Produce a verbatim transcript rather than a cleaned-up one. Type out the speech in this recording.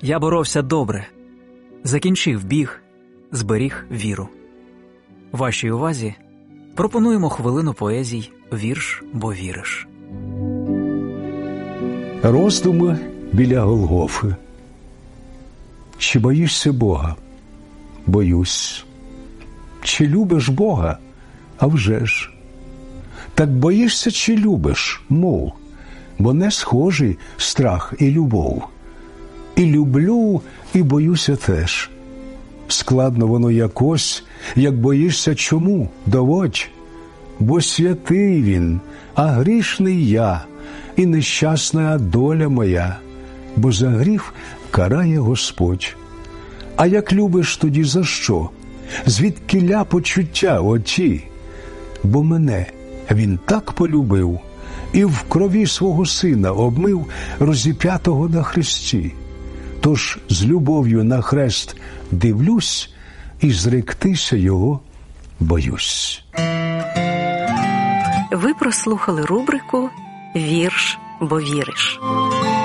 Я боровся добре, закінчив біг, зберіг віру. Вашій увазі пропонуємо хвилину поезій «Вірш, бо віриш». Роздуми біля Голгофи. Чи боїшся Бога? Боюсь. Чи любиш Бога? А вже ж. Так боїшся чи любиш? Мов, бо не схожі страх і любов. І люблю, і боюся теж. Складно воно якось, як боїшся чому? Доводь. Бо святий він, а грішний я, і нещасна доля моя, бо за гріх карає Господь. А як любиш, тоді за що? Звідкіля почуття оті? Бо мене він так полюбив і в крові свого сина обмив, розіп'ятого на хресті. Тож з любов'ю на хрест дивлюсь і зректися його боюсь. Ви прослухали рубрику «Вірш, бо віриш».